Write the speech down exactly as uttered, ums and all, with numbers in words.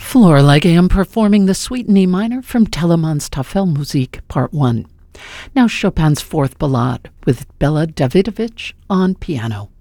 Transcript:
Flora Legeum performing the Suite in E minor from Telemann's Tafelmusik Part one. Now Chopin's Fourth Ballade with Bela Davidovich on piano.